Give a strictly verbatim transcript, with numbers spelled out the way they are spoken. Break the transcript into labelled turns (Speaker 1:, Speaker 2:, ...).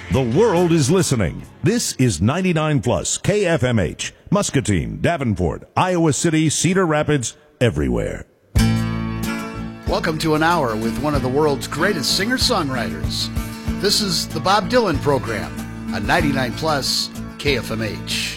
Speaker 1: The world is listening. This is ninety-nine plus K F M H, Muscatine, Davenport, Iowa City, Cedar Rapids, everywhere.
Speaker 2: Welcome to an hour with one of the world's greatest singer-songwriters. This is the Bob Dylan Program on ninety-nine plus K F M H.